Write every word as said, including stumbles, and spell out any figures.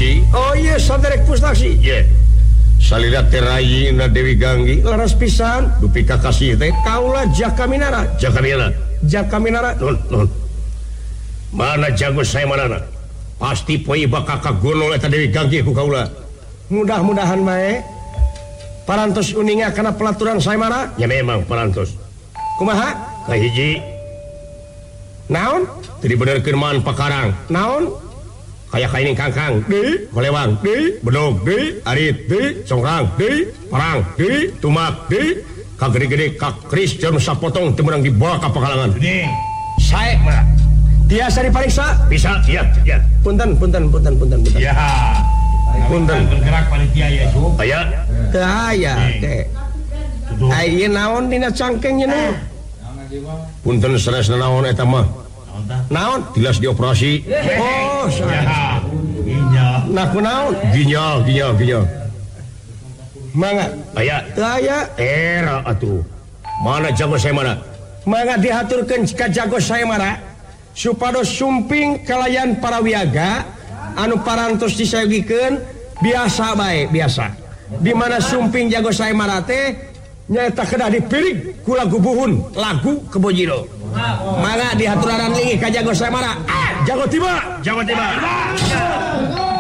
Pustasi. Oh iya saderek Pustasi. Ye. Salira terayi na Dewi Ganggi. Laras pisan. Dupi kakasih teh. Kaula Jakaminara. Jakaminara. Jakaminara. Nun, nun. Mana jago saya mana? Pasti poe bakal kagunol eta Dewi Ganggi ku kaula. Mudah-mudahan bae. Parantos uninga kana pelaturan saya mana? Ya memang parantos. Kumaha? Kahiji. Naon? Tadi benerkeun man pakarang. Naon? Kayak kaining kangkang Deui, kolewang deui, bedog deui arit deui songrang deui parang deui tumak deui ka gede-gede ka Kristen sapotong teu meunang dibawa ka pakalangan Gede. sae mah tiasa dipariksa. bisa iya iya Punten, punten, punten, punten, punten. Ya. Punten. Bergerak panitia ya, Ju. aya Teu aya teh. Ai naon dina cangkengnya nu? punten sanes naon eta mah Naon? tilas dioperasi Oh, Ya. Iya. nah kunaon? ginjal ginjal ginjal Mangga. aya Teu aya. era atuh mana jago saya mana Mangga dihaturkeun ka jago sayemara supados sumping kalayan para wiaga anu parantos disayogikeun biasa bae biasa. Di mana sumping jago sayemara teh nyaeta kedah dipirig ku lagu buhun lagu Kebojiro. Mangga dihaturaran lagi ka jago sayemara. Ah, jago tiba. jago tiba